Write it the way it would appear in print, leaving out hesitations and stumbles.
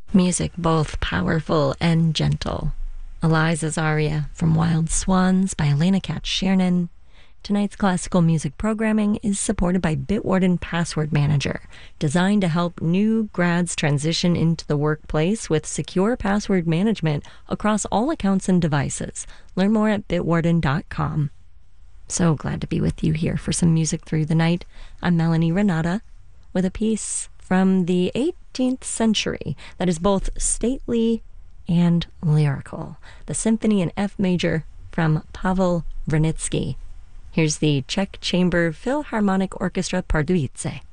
Music both powerful and gentle. Eliza's aria from Wild Swans by Elena Katz-Schernen. Tonight's classical music programming is supported by Bitwarden Password Manager, designed to help new grads transition into the workplace with secure password management across all accounts and devices. Learn more at bitwarden.com. So glad to be with you here for some music through the night. I'm Melanie Renata with a piece from the 18th century that is both stately and lyrical. The Symphony in F major from Pavel Vernitsky. Here's the Czech Chamber Philharmonic Orchestra Pardubice.